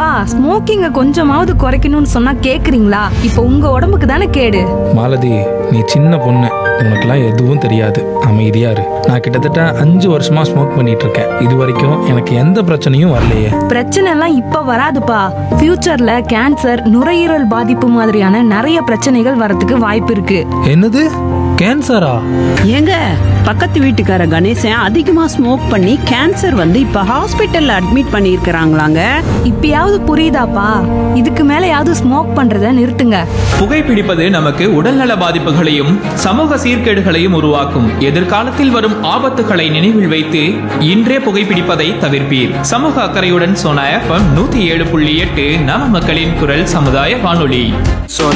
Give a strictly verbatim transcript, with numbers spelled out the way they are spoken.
எப்பா ஸ்மோக்கிங்க கொஞ்சமாவது குறைக்கணும்னு சொன்னா கேக்குறீங்களா? இப்போ உங்க உடம்புக்கு தானே கேடு. மாலதி, நீ சின்ன பொண்ணு, உனக்குலாம் எதுவும் தெரியாது. அமைதியா இரு. நான் கிட்டத்தட்ட அஞ்சு வருஷமா ஸ்மோக் பண்ணிட்டு இருக்கேன். இது வரைக்கும் எனக்கு எந்த பிரச்சனையும் வரலையே. பிரச்சனை எல்லாம் இப்ப வராதுப்பா. ஃபியூச்சர்ல கேன்சர், நுரையீரல் பாதிப்பு மாதிரியான நிறைய பிரச்சனைகள் வரதுக்கு வாய்ப்பு இருக்கு. என்னது, கேன்சரா? ஏங்க, பக்கத்து வீட்டுக்கார கணேசன் அதிகமா ஸ்மோக் பண்ணி கேன்சர் வந்து இப்ப ஹாஸ்பிட்டல்ல அட்மிட் பண்ணியிருக்கிறாங்களாங்க. இப்பயாவது புரியுதாப்பா? இதுக்கு மேலயாவது ஸ்மோக் பண்றத நிறுத்துங்க. புகைப்பிடிப்பது நமக்கு உடல்நல பாதிப்புகளையும் சமூக சீர்கேடுகளையும் உருவாக்கும். எதிர்காலத்தில் வரும் ஆபத்துகளை நினைவில் வைத்து இன்றே புகைப்பிடிப்பதை தவிர்ப்பீர். சமூக அக்கறையுடன் சோனா எஃப்எம் நூத்தி ஏழு புள்ளி எட்டு நம மக்களின் குரல் சமுதாய வானொலி.